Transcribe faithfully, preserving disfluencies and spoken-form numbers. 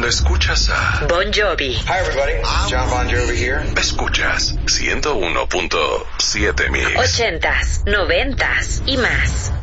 escuchas a Bon Jovi. Hi everybody, John Bon Jovi here. Escuchas ciento uno punto siete Mix. Ochentas, noventas y más.